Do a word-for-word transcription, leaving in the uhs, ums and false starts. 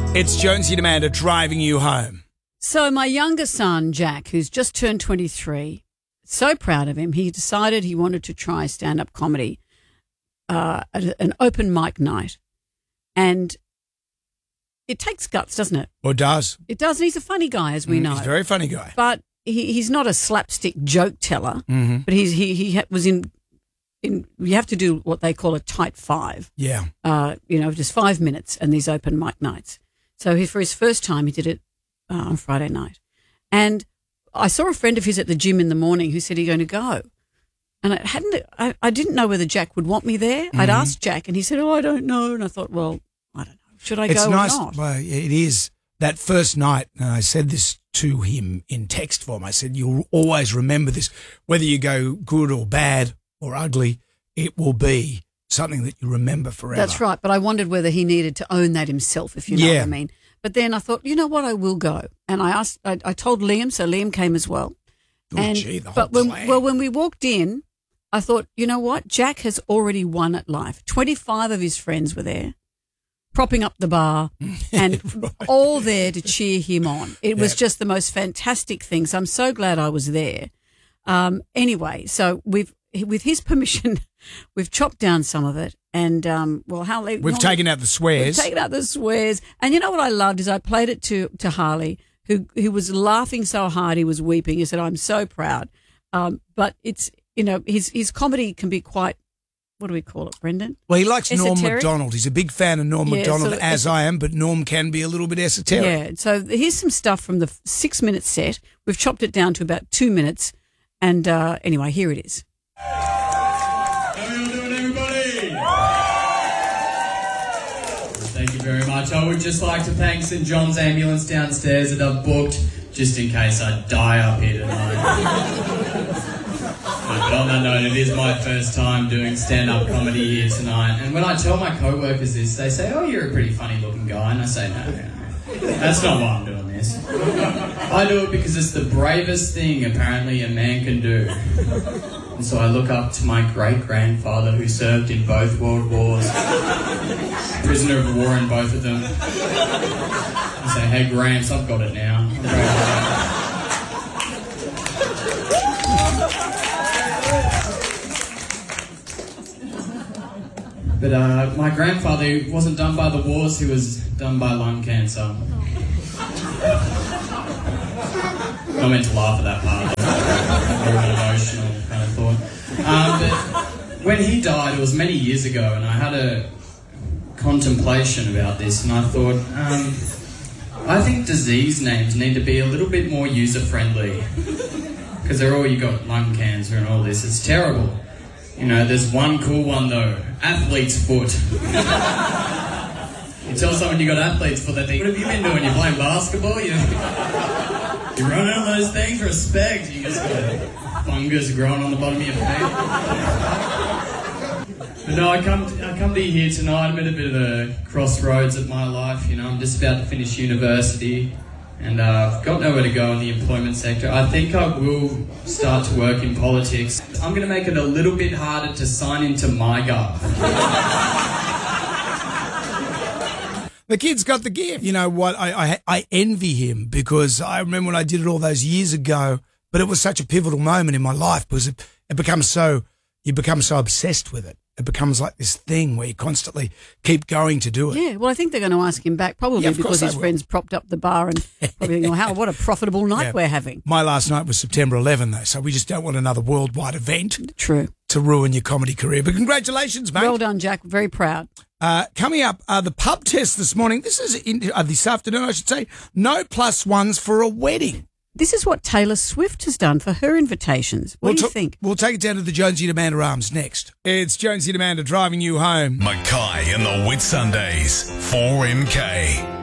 It's Jonesy and Amanda driving you home. So my younger son, Jack, who's just turned twenty-three, so proud of him, he decided he wanted to try stand-up comedy uh, at an open mic night. And it takes guts, doesn't it? Or does. It does. And he's a funny guy, as we Mm, know. He's a very funny guy. But he, he's not a slapstick joke teller, Mm-hmm. but he's, he, he ha- was in, in, you have to do what they call a tight five. Yeah. Uh, you know, just five minutes and these open mic nights. So he, for his first time, he did it uh, on Friday night. And I saw a friend of his at the gym in the morning who said he's going to go. And I hadn't, I, I didn't know whether Jack would want me there. Mm-hmm. I'd asked Jack and he said, oh, I don't know. And I thought, well, I don't know. Should I it's go nice, or not? Well, it is. That first night, and I said this to him in text form, I said, you'll always remember this. Whether you go good or bad or ugly, it will be something that you remember forever. That's right. But I wondered whether he needed to own that himself, if you know Yeah. what I mean. But then I thought, you know what, I will go. And I asked, I, I told Liam, so Liam came as well. Oh, and, gee, the whole but when, clan. well, when we walked in, I thought, you know what, Jack has already won at life. twenty-five of his friends were there, propping up the bar, and Right. all there to cheer him on. It was Yeah. just the most fantastic thing. So I'm so glad I was there. Um, anyway, so we've, with his permission, we've chopped down some of it. And, um, well, how We've normally- taken out the swears. We've taken out the swears. And you know what I loved is I played it to, to Harley, who, who was laughing so hard he was weeping. He said, I'm so proud. Um, but it's, you know, his, his comedy can be quite, what do we call it, Brendan? Well, he likes Norm Esoteric? Macdonald. He's a big fan of Norm Yeah, Macdonald, sort of as es- I am, but Norm can be a little bit esoteric. Yeah. So here's some stuff from the six-minute set. We've chopped it down to about two minutes. And uh, anyway, here it is. How are you doing, everybody? Thank you very much. I would just like to thank St John's Ambulance downstairs that I've booked just in case I die up here tonight. But on that note, it is my first time doing stand-up comedy here tonight. And when I tell my co-workers this, they say, oh, you're a pretty funny-looking guy. And I say, no, no, that's not why I'm doing this. I do it because it's the bravest thing, apparently, a man can do. And so I look up to my great-grandfather who served in both world wars, prisoner of war in both of them. I say, hey, Gramps, I've got it now. But uh, my grandfather he wasn't done by the wars, he was done by lung cancer. I meant to laugh at that part. More of an emotional kind of thought. Um, but when he died, it was many years ago, and I had a contemplation about this, and I thought, um, I think disease names need to be a little bit more user-friendly. Because they're all, you got lung cancer and all this, it's terrible. You know, there's one cool one though, athlete's foot. You tell someone you got athlete's foot, they think, what have you been doing? You're playing basketball? You, you're running on those things? Respect. You just got fungus growing on the bottom of your feet. But no, I come, to, I come to you here tonight. I'm at a bit of a crossroads of my life. You know, I'm just about to finish university. And uh, I've got nowhere to go in the employment sector. I think I will start to work in politics. I'm going to make it a little bit harder to sign into MyGov. The kid's got the gift. You know what? I, I I envy him because I remember when I did it all those years ago, but it was such a pivotal moment in my life because it, it becomes so, you become so obsessed with it. It becomes like this thing where you constantly keep going to do it. Yeah, well, I think they're going to ask him back probably Yeah, of course because his they will. friends propped up the bar and probably thinking, well, how, what a profitable night Yeah. we're having. My last night was September eleventh, though, so we just don't want another worldwide event True. to ruin your comedy career. But congratulations, mate. Well done, Jack. Very proud. Uh, coming up, uh, the pub test this morning. This is in, uh, this afternoon, I should say. No plus ones for a wedding. This is what Taylor Swift has done for her invitations. What we'll do you ta- think? We'll take it down to the Jonesy and Amanda Arms next. It's Jonesy and Amanda driving you home. Mackay and the Whitsundays, four M K.